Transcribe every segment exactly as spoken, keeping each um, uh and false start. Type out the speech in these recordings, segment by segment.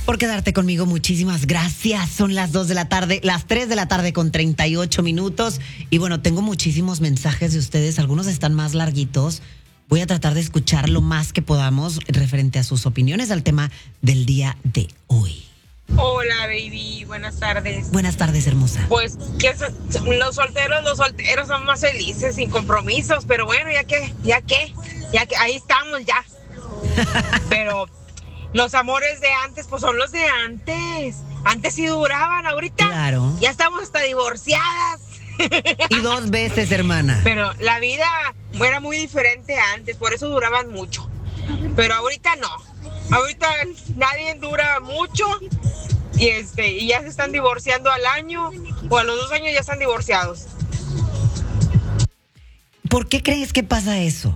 por quedarte conmigo. Muchísimas gracias. Son las dos de la tarde, las tres de la tarde con treinta y ocho minutos. Y bueno, tengo muchísimos mensajes de ustedes. Algunos están más larguitos. Voy a tratar de escuchar lo más que podamos referente a sus opiniones al tema del día de hoy. Hola, baby. Buenas tardes. Buenas tardes, hermosa. Pues que so, los solteros, los solteros son más felices, sin compromisos. Pero bueno, ya que, ya que, ya que ahí estamos ya. Pero los amores de antes, pues son los de antes. Antes sí duraban, ahorita claro. Ya estamos hasta divorciadas. Y dos veces, hermana. Pero la vida era muy diferente antes, por eso duraban mucho. Pero ahorita no. Ahorita nadie dura mucho y este y ya se están divorciando al año o a los dos años ya están divorciados. ¿Por qué crees que pasa eso?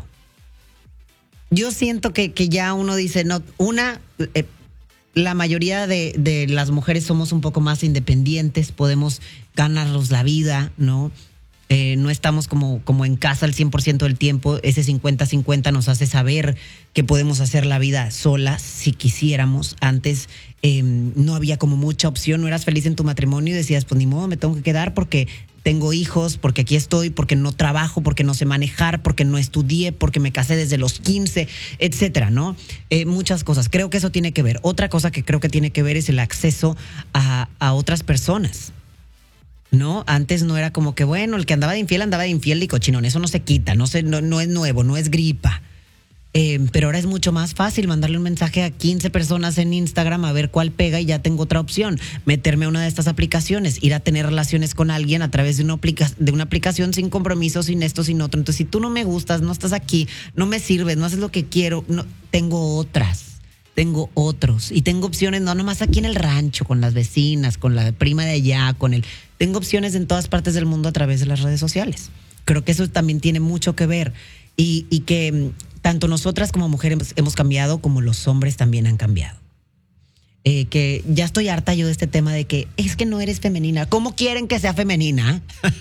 Yo siento que, que ya uno dice, no, una, eh, la mayoría de, de las mujeres somos un poco más independientes, podemos ganarnos la vida, ¿no? Eh, no estamos como, como en casa al cien por ciento del tiempo. Ese cincuenta cincuenta nos hace saber que podemos hacer la vida solas si quisiéramos. Antes eh, no había como mucha opción, no eras feliz en tu matrimonio y decías, pues ni modo, me tengo que quedar porque tengo hijos, porque aquí estoy, porque no trabajo, porque no sé manejar, porque no estudié, porque me casé desde los quince, etcétera, ¿no? Eh, muchas cosas. Creo que eso tiene que ver. Otra cosa que creo que tiene que ver es el acceso a, a otras personas. No, antes no era como que, bueno, el que andaba de infiel andaba de infiel y cochinón, eso no se quita, no, se, no, no es nuevo, no es gripa. Eh, pero ahora es mucho más fácil mandarle un mensaje a quince personas en Instagram a ver cuál pega y ya tengo otra opción, meterme a una de estas aplicaciones, ir a tener relaciones con alguien a través de una, aplica- de una aplicación sin compromiso, sin esto, sin otro. Entonces, si tú no me gustas, no estás aquí, no me sirves, no haces lo que quiero, no, tengo otras. Tengo otros y tengo opciones no nomás aquí en el rancho, con las vecinas, con la prima de allá, con el... Tengo opciones en todas partes del mundo a través de las redes sociales. Creo que eso también tiene mucho que ver y, y que tanto nosotras como mujeres hemos cambiado como los hombres también han cambiado. Eh, que ya estoy harta yo de este tema de que es que no eres femenina. ¿Cómo quieren que sea femenina?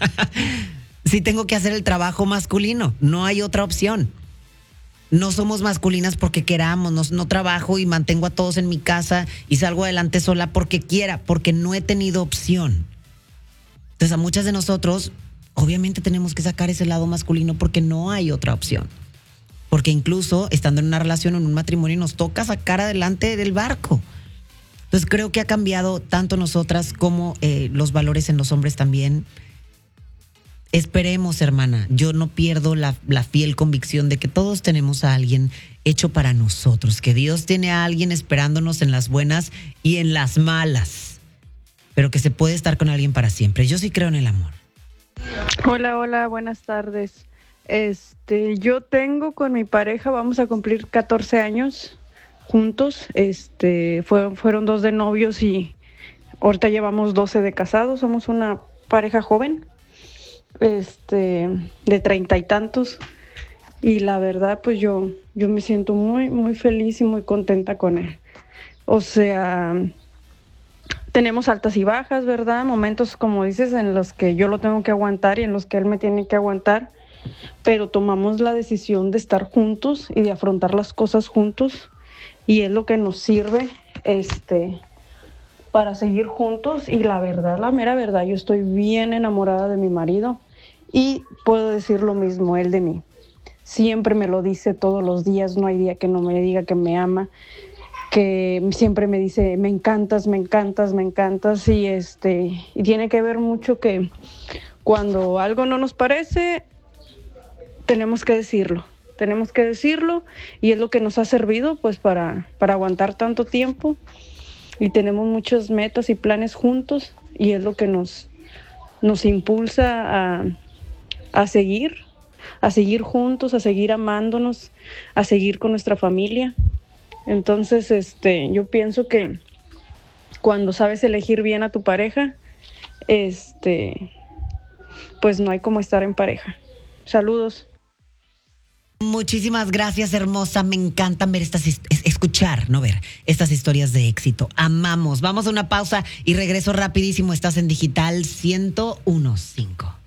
Si tengo que hacer el trabajo masculino, no hay otra opción. No somos masculinas porque queramos, no, no trabajo y mantengo a todos en mi casa y salgo adelante sola porque quiera, porque no he tenido opción. Entonces a muchas de nosotros obviamente tenemos que sacar ese lado masculino porque no hay otra opción. Porque incluso estando en una relación o en un matrimonio nos toca sacar adelante del barco. Entonces creo que ha cambiado tanto nosotras como eh, los valores en los hombres también. Esperemos, hermana, yo no pierdo la, la fiel convicción de que todos tenemos a alguien hecho para nosotros, que Dios tiene a alguien esperándonos en las buenas y en las malas, pero que se puede estar con alguien para siempre. Yo sí creo en el amor. Hola, hola, buenas tardes. Este, yo tengo con mi pareja, vamos a cumplir catorce años juntos. Este, fue, fueron dos de novios y ahorita llevamos doce de casados. Somos una pareja joven. Este, de treinta y tantos, y la verdad pues yo, yo me siento muy, muy feliz y muy contenta con él. O sea, tenemos altas y bajas, ¿verdad? Momentos, como dices, en los que yo lo tengo que aguantar y en los que él me tiene que aguantar, pero tomamos la decisión de estar juntos y de afrontar las cosas juntos, y es lo que nos sirve, este... para seguir juntos. Y la verdad, la mera verdad, yo estoy bien enamorada de mi marido y puedo decir lo mismo él de mí. Siempre me lo dice todos los días, no hay día que no me diga que me ama, que siempre me dice me encantas, me encantas, me encantas. Y este y tiene que ver mucho que cuando algo no nos parece tenemos que decirlo. Tenemos que decirlo y es lo que nos ha servido pues para, para aguantar tanto tiempo. Y tenemos muchas metas y planes juntos y es lo que nos, nos impulsa a, a seguir, a seguir juntos, a seguir amándonos, a seguir con nuestra familia. Entonces, este, yo pienso que cuando sabes elegir bien a tu pareja, este, pues no hay como estar en pareja. Saludos. Muchísimas gracias, hermosa. Me encantan ver estas, escuchar, no ver, estas historias de éxito. Amamos. Vamos a una pausa y regreso rapidísimo. Estás en Digital ciento uno punto cinco.